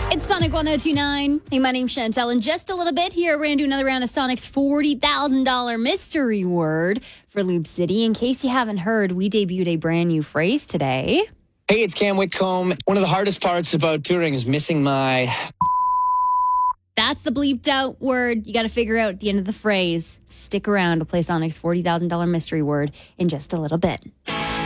It's Sonic 1029. Hey, my name's Chantel. In just a little bit here, we're going to do another round of Sonic's $40,000 mystery word for Loop City. In case you haven't heard, we debuted a brand new phrase today. Hey, it's Cam Whitcomb. One of the hardest parts about touring is missing my... That's the bleeped out word you got to figure out at the end of the phrase. Stick around to play Sonic's $40,000 mystery word in just a little bit.